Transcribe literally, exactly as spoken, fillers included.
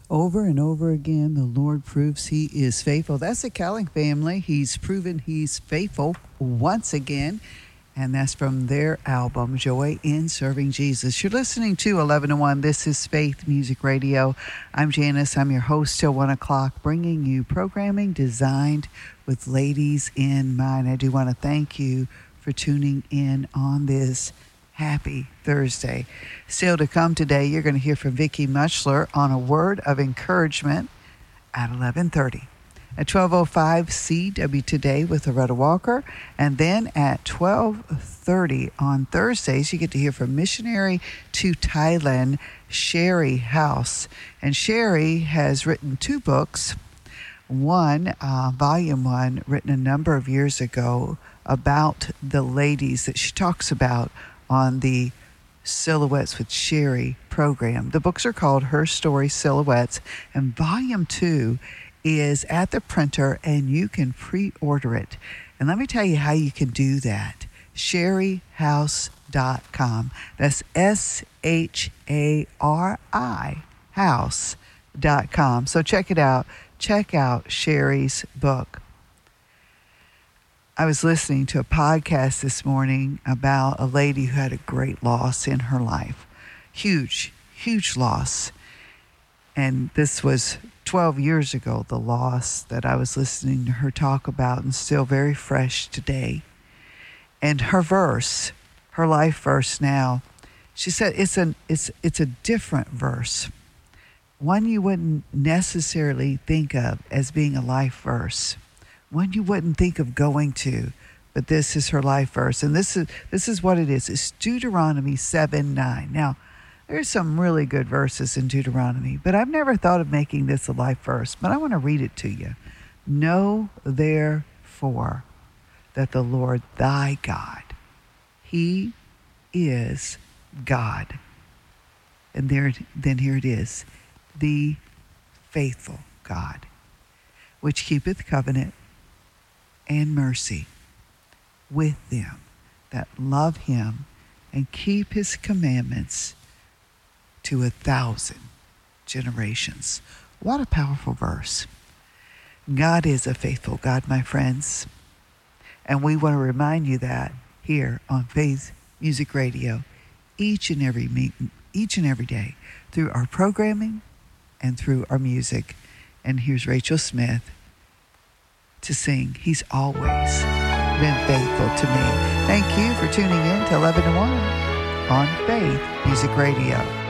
Over and over again, the Lord proves He is faithful. That's the Cowling family. He's proven He's faithful once again. And that's from their album, Joy in Serving Jesus. You're listening to eleven to one. This is Faith Music Radio. I'm Janice. I'm your host till one o'clock, bringing you programming designed with ladies in mind. I do want to thank you for tuning in on this happy Thursday. Still to come today, you're going to hear from Vicki Muchler on a word of encouragement at eleven thirty. At twelve oh five, C W Today with Loretta Walker. And then at twelve thirty on Thursdays, you get to hear from missionary to Thailand, Sherry House. And Sherry has written two books. One, uh, volume one, written a number of years ago about the ladies that she talks about on the Silhouettes with Sherry program. The books are called Her Story Silhouettes, and volume two is at the printer, and you can pre-order it. And let me tell you how you can do that. sherry house dot com. That's S H A R I house dot com. So check it out. Check out Sherry's book. I was listening to a podcast this morning about a lady who had a great loss in her life. Huge, huge loss. And this was twelve years ago, the loss that I was listening to her talk about, and still very fresh today. And her verse, her life verse now, she said it's an it's it's a different verse. One you wouldn't necessarily think of as being a life verse. One you wouldn't think of going to, but this is her life verse. And this is this is what it is. It's Deuteronomy seven nine. Now, there's some really good verses in Deuteronomy, but I've never thought of making this a life verse, but I want to read it to you. Know therefore that the Lord thy God, He is God. And there, then here it is, the faithful God, which keepeth covenant and mercy with them that love Him and keep His commandments to a thousand generations. What a powerful verse. God is a faithful God, my friends. And we want to remind you that here on Faith Music Radio, each and every meet, each and every day, through our programming and through our music. And here's Rachel Smith to sing, He's always been faithful to me. Thank you for tuning in to eleven to one on Faith Music Radio.